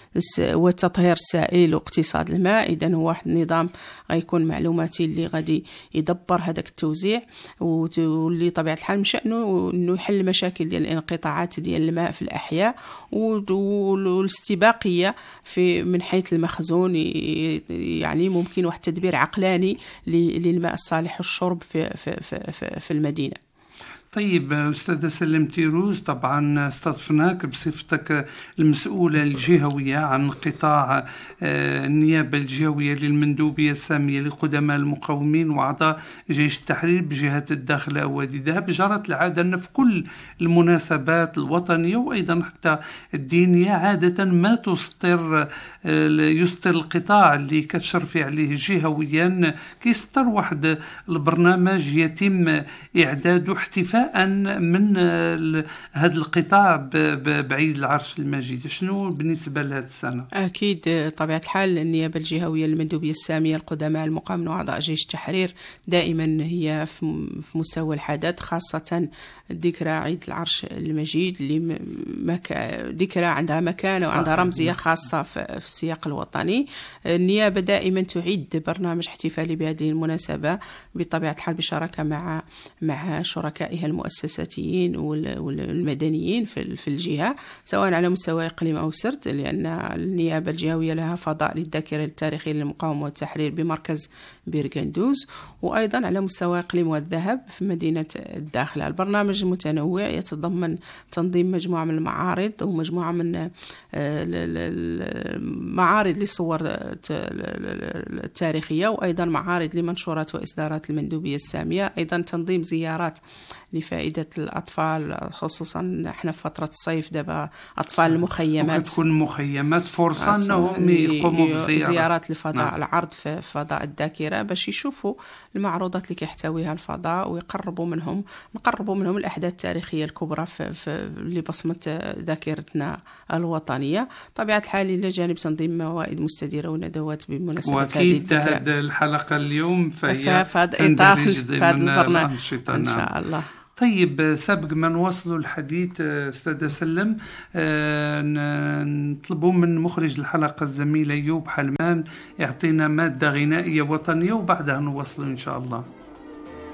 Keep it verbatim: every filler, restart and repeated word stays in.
وتطهير السائل واقتصاد الماء. إذن هو واحد النظام غيكون معلوماتي اللي غادي يدبر هذاك التوزيع، واللي طبيعة الحال من شأنه انه يحل مشاكل ديال الانقطاعات ديال الماء في الأحياء والاستباقية في من حيث المخزون. يعني ممكن واحد التدبير عقلاني للماء الصالح والشرب في في في, في المدينة. طيب أستاذة سلم تيروز، طبعا استضفناك بصفتك المسؤولة الجهوية عن قطاع النيابة الجهوية للمندوبية السامية لقدماء المقاومين وأعضاء جيش التحرير بجهة الداخلة وادي دهب. جرت العادة أن في كل المناسبات الوطنية وأيضا حتى الدينية عادة ما تسطر يسطر القطاع اللي كتشرفي عليه جهويا كيسطر واحد البرنامج يتم إعداده احتفاء من هذا القطاع بعيد العرش المجيد. شنو بالنسبة لهذه السنة؟ أكيد طبيعة الحال النيابة الجهوية للمندوبية السامية القدماء المقاومين وأعضاء جيش التحرير دائما هي في مستوى الحدث، خاصة ذكرى عيد العرش المجيد اللي مك... ذكرى عندها مكانة وعندها رمزية خاصة في السياق الوطني. النيابة دائما تعد برنامج احتفالي بهذه المناسبة بطبيعة الحال بشراكة مع مع شركائها المؤسساتيين والمدنيين في الجهة، سواء على مستوى إقليم أو سرد، لأن النيابة الجهوية لها فضاء للذاكرة التاريخية للمقاومة والتحرير بمركز بيرغندوز، وأيضا على مستوى إقليم والذهب في مدينة الداخلة. البرنامج متنوع يتضمن تنظيم مجموعة من المعارض ومجموعة من معارض للصور التاريخية، وأيضا معارض لمنشورات وإصدارات المندوبية السامية، أيضا تنظيم زيارات لفائدة الأطفال، خصوصا احنا في فترة الصيف دابا أطفال المخيمات تكون مخيمات فرصة أنهم يقوموا بزيارات لفضاء نعم. العرض في فضاء الذاكرة باش يشوفوا المعروضات اللي كيحتويها الفضاء ويقربوا منهم نقربوا منهم الأحداث التاريخية الكبرى في, في اللي بصمة ذاكرتنا الوطنية. طبيعة الحال إلى جانب تنظيم موائد مستديرة وندوات بمناسبة هذه الذكرى. وأكيد الحلقة اليوم فهي في هذا الإطار في هذا البرنامج إن شاء نعم. الله. طيب سابق ما نواصلوا الحديث أستاذة سلم، نطلبوا من مخرج الحلقة الزميل أيوب حلمان يعطينا مادة غنائية وطنية وبعدها نواصلوا إن شاء الله.